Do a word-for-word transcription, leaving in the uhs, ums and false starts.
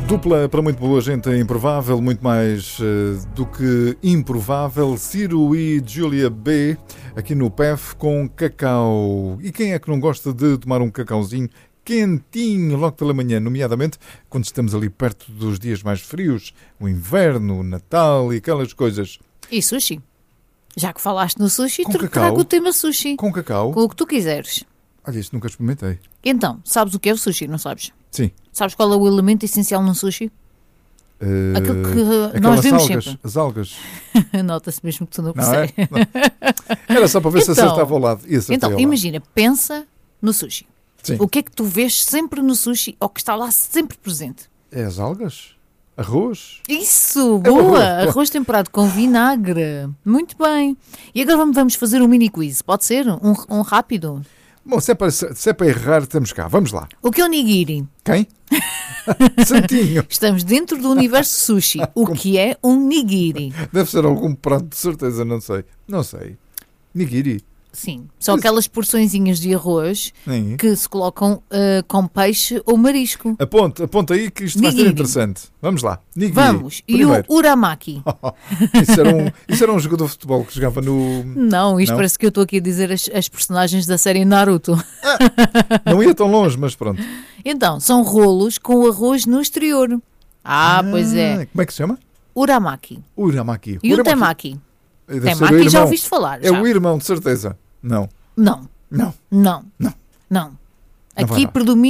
Dupla para muito boa gente é improvável, muito mais uh, do que improvável. Ciro e Júlia B, aqui no P E F com cacau. E quem é que não gosta de tomar um cacauzinho quentinho logo pela manhã, nomeadamente quando estamos ali perto dos dias mais frios, o inverno, o Natal e aquelas coisas. E sushi. Já que falaste no sushi, Com tu cacau? trago o tema sushi. Com cacau? Com o que tu quiseres. Olha, isto nunca experimentei. Então, sabes o que é o sushi, não sabes? Sim. Sabes qual é o elemento essencial no sushi? Uh, Aquilo que uh, aquelas nós vemos algas, sempre. As algas. Nota-se mesmo que tu não Não é? percebes. Não. Era só para ver se Então, acertava ao lado. E acertei Então, ao lado. imagina, pensa no sushi. Sim. O que é que tu vês sempre no sushi ou que está lá sempre presente? É as algas? Arroz? Isso, É o boa! arroz. Arroz temperado com vinagre. Muito bem. E agora vamos- vamos fazer um mini quiz. Pode ser? Um, um rápido? Bom, se é, para, se é para errar, estamos cá. Vamos lá. O que é o nigiri? Quem? Santinho. Estamos dentro do universo sushi. O que é um nigiri? Deve ser algum prato, de certeza, não sei. Não sei. Nigiri. Sim, são Mas- aquelas porçõezinhas de arroz Nem. que se colocam ah, com peixe ou marisco. Aponta, aponta aí que isto vai ser Nigiri. interessante. Vamos lá. Nigiri. Vamos. E o Primeiro. uramaki? isso, era um, isso era um jogador de futebol que jogava no... Não, isto Não? parece que eu estou aqui a dizer as, as personagens da série Naruto. Não ia tão longe, mas pronto. Então, são rolos com arroz no exterior. Ah, pois é. Como é que se chama? Uramaki. Uramaki. E o Uramaki. temaki? Deve ser o Temaki já irmão. ouviste falar. É já. o irmão, de certeza. Não. Não, Não. não, Não. não. Não vai Aqui dar. predomina